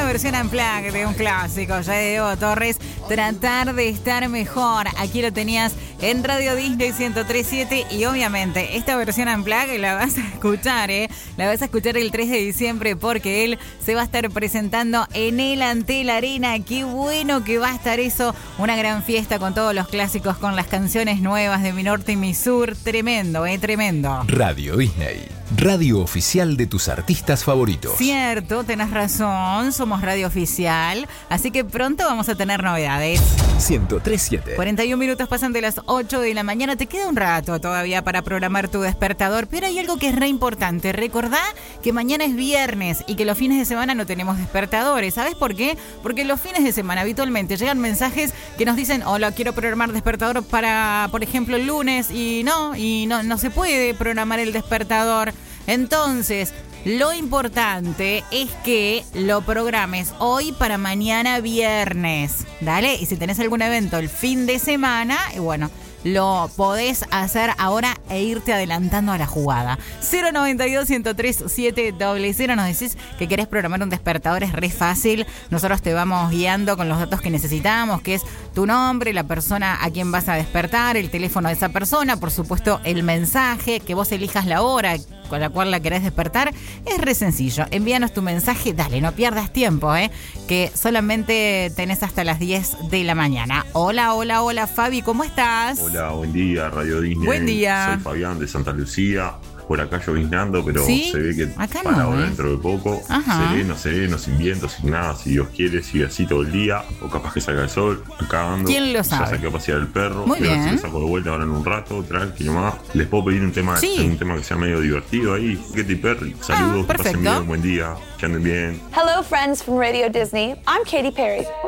versión unplugged de un clásico ya de Diego Torres, Tratar de estar mejor. Aquí lo tenías en Radio Disney 103.7 y obviamente esta versión unplugged la vas a escuchar, la vas a escuchar el 3 de diciembre porque él se va a estar presentando en el Antel Arena. Qué bueno que va a estar eso, una gran fiesta con todos los clásicos, con las canciones nuevas de Mi Norte y Mi Sur. Tremendo, tremendo. Radio Disney, radio oficial de tus artistas favoritos. Cierto, tenés razón, somos radio oficial, así que pronto vamos a tener novedades. 103.7. 41 minutos pasan de las 8 de la mañana, te queda un rato todavía para programar tu despertador, pero hay algo que es re importante. Recordá que mañana es viernes y que los fines de semana no tenemos despertadores. ¿Sabes por qué? Porque los fines de semana habitualmente llegan mensajes que nos dicen, hola, quiero programar despertador para, por ejemplo, el lunes, y no se puede programar el despertador. Entonces, lo importante es que lo programes hoy para mañana viernes, ¿dale? Y si tenés algún evento el fin de semana, bueno, lo podés hacer ahora e irte adelantando a la jugada. 092-103-700. Nos decís que querés programar un despertador, es re fácil. Nosotros te vamos guiando con los datos que necesitamos, que es tu nombre, la persona a quien vas a despertar, el teléfono de esa persona, por supuesto el mensaje, que vos elijas la hora con la cual la querés despertar. Es re sencillo. Envíanos tu mensaje, dale, no pierdas tiempo, que solamente tenés hasta las 10 de la mañana. Hola, Fabi, ¿cómo estás? Hola, buen día, Radio Disney. Buen día. Soy Fabián de Santa Lucía. Por acá lloviznando, pero ¿sí? Se ve que acá para no, ahora dentro de poco. Sereno, sin viento, sin nada. Si Dios quiere, sigue así todo el día. O capaz que salga el sol. Acá ando. ¿Quién lo sabe? Ya saqué a pasear el perro. Muy bien. Se lo saco de vuelta ahora en un rato, tranquilo más. Les puedo pedir un tema, sí, un tema que sea medio divertido ahí. Katy Perry. Saludos, que pasen bien, buen día, que anden bien. Hello, friends from Radio Disney. I'm Katy Perry.